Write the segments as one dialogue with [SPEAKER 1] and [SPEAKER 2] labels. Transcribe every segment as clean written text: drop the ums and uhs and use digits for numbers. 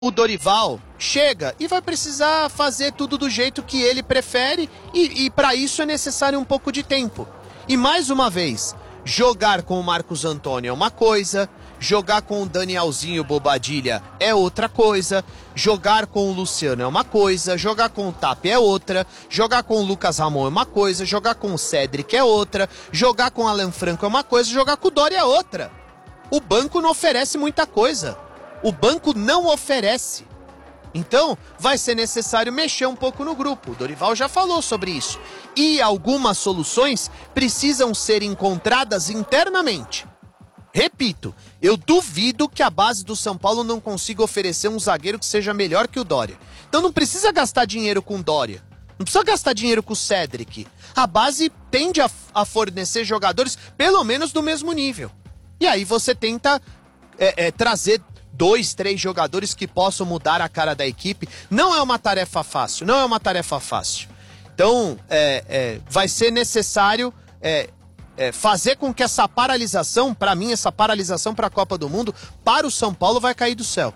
[SPEAKER 1] o Dorival chega e vai precisar fazer tudo do jeito que ele prefere e para isso é necessário um pouco de tempo. E mais uma vez, jogar com o Marcos Antônio é uma coisa, jogar com o Danielzinho Bobadilha é outra coisa, jogar com o Luciano é uma coisa, jogar com o Tapia é outra, jogar com o Lucas Ramon é uma coisa, jogar com o Cédric é outra, jogar com o Alan Franco é uma coisa, jogar com o Doria é outra. O banco não oferece muita coisa. O banco não oferece. Então, vai ser necessário mexer um pouco no grupo. O Dorival já falou sobre isso. E algumas soluções precisam ser encontradas internamente. Repito, eu duvido que a base do São Paulo não consiga oferecer um zagueiro que seja melhor que o Doria. Então não precisa gastar dinheiro com o Doria. Não precisa gastar dinheiro com o Cédric. A base tende a fornecer jogadores pelo menos do mesmo nível. E aí você tenta trazer 2, 3 jogadores que possam mudar a cara da equipe. Não é uma tarefa fácil, não é uma tarefa fácil. Então, vai ser necessário fazer com que essa paralisação, para mim, essa paralisação para a Copa do Mundo, para o São Paulo vai cair do céu.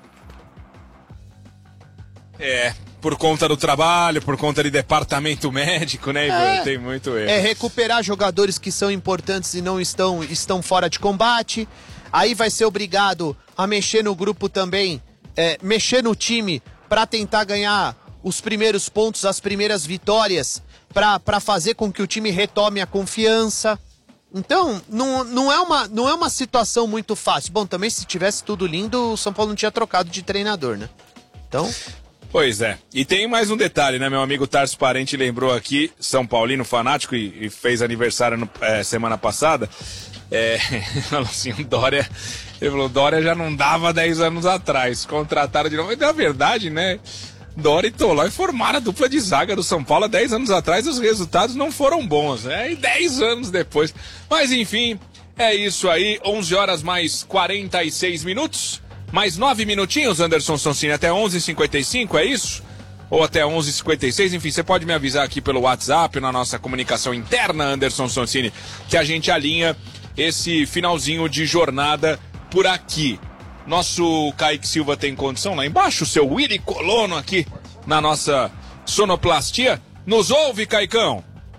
[SPEAKER 2] Por conta do trabalho, por conta de departamento médico, né, Ivan? Tem muito erro.
[SPEAKER 1] Recuperar jogadores que são importantes e não estão fora de combate. Aí vai ser obrigado a mexer no grupo também, mexer no time para tentar ganhar os primeiros pontos, as primeiras vitórias, para fazer com que o time retome a confiança. Então, não é uma situação muito fácil. Bom, também se tivesse tudo lindo, o São Paulo não tinha trocado de treinador, né? Então...
[SPEAKER 2] Pois é. E tem mais um detalhe, né? Meu amigo Tarso Parente lembrou aqui, São Paulino fanático e fez aniversário semana passada. Falou assim, ele falou, Dória já não dava 10 anos atrás, contrataram de novo. Mas na verdade, né, Dória e Tolói formaram a dupla de zaga do São Paulo há 10 anos atrás e os resultados não foram bons, né, e 10 anos depois. Mas enfim, é isso aí, 11 horas mais 46 minutos, mais 9 minutinhos, Anderson Sonsini, até 11h55, é isso? Ou até 11h56, enfim, você pode me avisar aqui pelo WhatsApp, na nossa comunicação interna, Anderson Sonsini, que a gente alinha esse finalzinho de jornada por aqui. Nosso Kaique Silva tem condição lá embaixo, o seu Willy Colono aqui na nossa sonoplastia. Nos ouve, Caicão?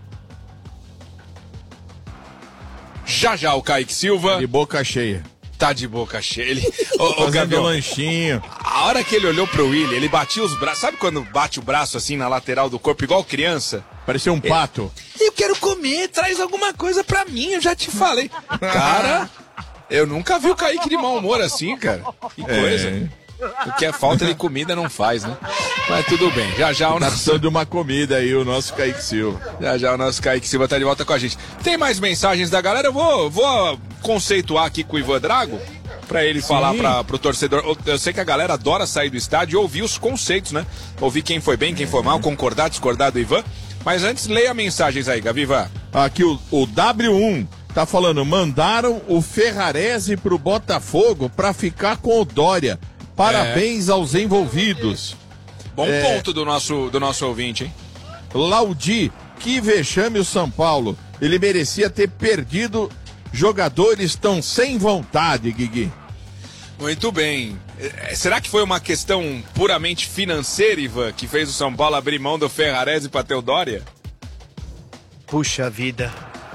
[SPEAKER 2] Já o Kaique Silva.
[SPEAKER 3] De boca cheia.
[SPEAKER 2] Tá de boca cheia. Ele,
[SPEAKER 3] fazendo lanchinho.
[SPEAKER 2] A hora que ele olhou pro Willy, ele batia os braços. Sabe quando bate o braço assim na lateral do corpo, igual criança?
[SPEAKER 3] Parecia um pato.
[SPEAKER 2] Eu quero comer, traz alguma coisa pra mim, eu já te falei. Cara, eu nunca vi o Kaique de mau humor assim, cara. Que coisa. O que é falta de comida não faz, né? Mas tudo bem, já o nosso...
[SPEAKER 3] Tá de uma comida aí, o nosso Kaique Silva.
[SPEAKER 2] Já o nosso Kaique Silva tá de volta com a gente. Tem mais mensagens da galera? Eu vou conceituar aqui com o Ivan Drago, pra ele falar pro torcedor. Eu sei que a galera adora sair do estádio e ouvir os conceitos, né? Ouvir quem foi bem, quem foi mal, concordar, discordar do Ivan. Mas antes, leia mensagens aí, Gaviva.
[SPEAKER 3] Aqui o W1 tá falando, mandaram o Ferrarese pro Botafogo pra ficar com o Dória. Parabéns aos envolvidos.
[SPEAKER 2] Bom ponto do nosso ouvinte, hein?
[SPEAKER 3] Laudi, que vexame o São Paulo. Ele merecia ter perdido. Jogadores estão sem vontade, Guigui.
[SPEAKER 2] Muito bem. Será que foi uma questão puramente financeira, Ivan, que fez o São Paulo abrir mão do Ferrarese para ter o Dória?
[SPEAKER 1] Puxa vida.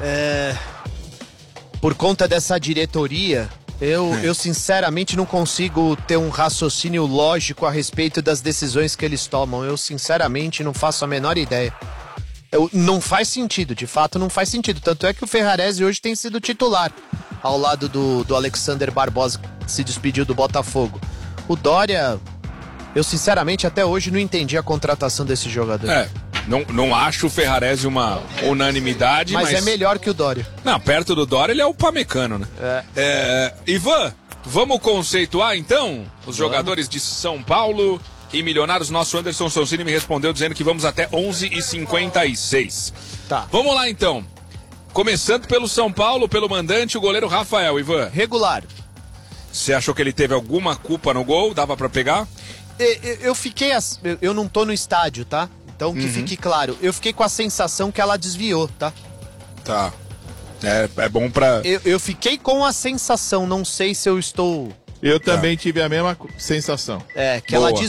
[SPEAKER 1] Por conta dessa diretoria, eu sinceramente não consigo ter um raciocínio lógico a respeito das decisões que eles tomam. Eu sinceramente não faço a menor ideia. Não faz sentido, de fato não faz sentido. Tanto é que o Ferrarese hoje tem sido titular, ao lado do Alexander Barbosa, que se despediu do Botafogo. O Dória, eu sinceramente até hoje não entendi a contratação desse jogador.
[SPEAKER 2] Não acho o Ferrarese uma unanimidade, mas
[SPEAKER 1] é melhor que o Dória.
[SPEAKER 2] Não, perto do Dória ele é o Pamecano, né? Ivan, vamos conceituar então os jogadores de São Paulo e Milionários. Nosso Anderson Sonsini me respondeu dizendo que vamos até 11h56.
[SPEAKER 1] Tá.
[SPEAKER 2] Vamos lá então. Começando pelo São Paulo, pelo mandante, o goleiro Rafael, Ivan.
[SPEAKER 1] Regular.
[SPEAKER 2] Você achou que ele teve alguma culpa no gol? Dava pra pegar?
[SPEAKER 1] Eu não tô no estádio, tá? Então que fique claro, eu fiquei com a sensação que ela desviou, tá?
[SPEAKER 2] Tá. É bom pra...
[SPEAKER 1] Eu fiquei com a sensação, não sei se eu estou
[SPEAKER 3] Eu também tive a mesma sensação.
[SPEAKER 1] É, que ela
[SPEAKER 2] Boa.